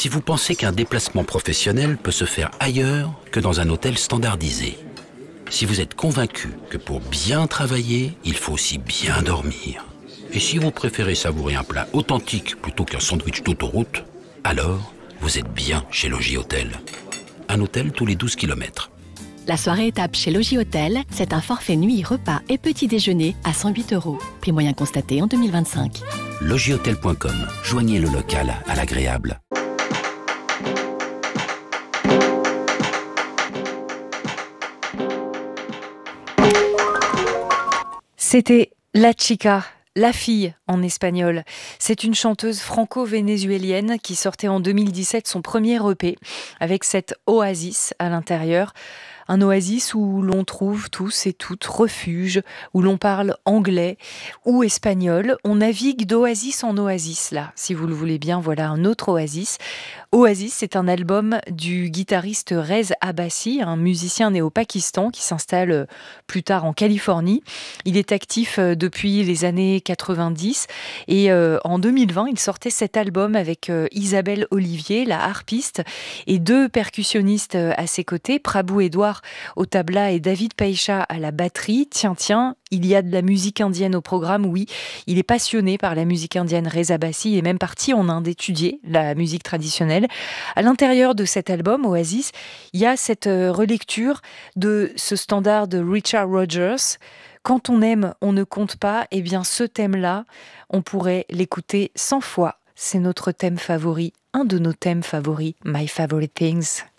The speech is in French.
si vous pensez qu'un déplacement professionnel peut se faire ailleurs que dans un hôtel standardisé. Si vous êtes convaincu que pour bien travailler, il faut aussi bien dormir. Et si vous préférez savourer un plat authentique plutôt qu'un sandwich d'autoroute, alors vous êtes bien chez Logis Hôtel. Un hôtel tous les 12 km. La soirée étape chez Logis Hôtel, c'est un forfait nuit, repas et petit déjeuner à 108 €. Prix moyen constaté en 2025. Logishôtel.com. Joignez le local à l'agréable. C'était La Chica, la fille en espagnol. C'est une chanteuse franco-vénézuélienne qui sortait en 2017 son premier EP avec cette oasis à l'intérieur. Un oasis où l'on trouve tous et toutes refuge, où l'on parle anglais ou espagnol. On navigue d'oasis en oasis là, si vous le voulez bien. Voilà un autre oasis. Oasis, c'est un album du guitariste Rez Abbasi, un musicien né au Pakistan qui s'installe plus tard en Californie. Il est actif depuis les années 90 et en 2020, il sortait cet album avec Isabelle Olivier, la harpiste, et deux percussionnistes à ses côtés, Prabhu Edouard au tabla et David Paisha à la batterie. Tiens, il y a de la musique indienne au programme, oui. Il est passionné par la musique indienne. Reza Bassi est même parti en Inde étudier la musique traditionnelle. À l'intérieur de cet album, Oasis, il y a cette relecture de ce standard de Richard Rodgers. Quand on aime, on ne compte pas. Eh bien, ce thème-là, on pourrait l'écouter 100 fois. C'est notre thème favori, un de nos thèmes favoris, My Favorite Things.